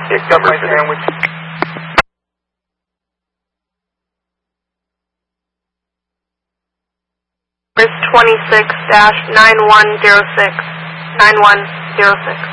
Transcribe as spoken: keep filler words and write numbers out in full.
Yeah, Subway sandwich. It's twenty-six dash nine one zero six. nine one zero six.